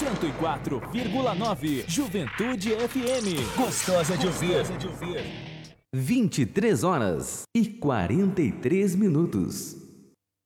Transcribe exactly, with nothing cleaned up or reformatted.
cento e quatro vírgula nove Juventude F M. Gostosa de ouvir. vinte e três horas e quarenta e três minutos.